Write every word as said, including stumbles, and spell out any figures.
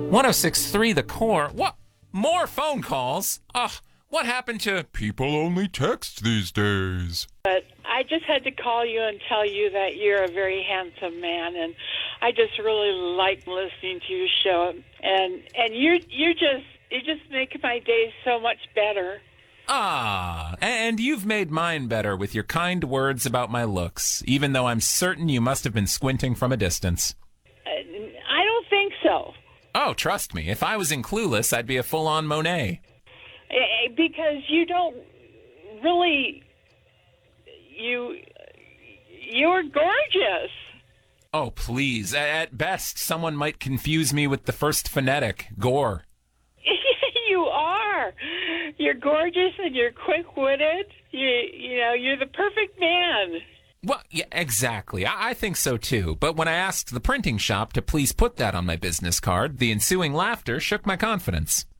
one oh six point three The Core. What? More phone calls? Ugh, what happened to people only text these days? But I just had to call you and tell you that you're a very handsome man, and I just really like listening to your show. And and you're you're just you just make my days so much better. Ah, and you've made mine better with your kind words about my looks, even though I'm certain you must have been squinting from a distance. Uh, I don't think so. Oh, trust me, if I was in Clueless, I'd be a full-on Monet. Uh, Because you don't really, you, you're gorgeous. Oh, please. At best, someone might confuse me with the first phonetic, gore. You are. You're gorgeous and you're quick-witted. You, you know, you're the perfect man. Well, yeah, exactly. I, I think so, too. But when I asked the printing shop to please put that on my business card, the ensuing laughter shook my confidence.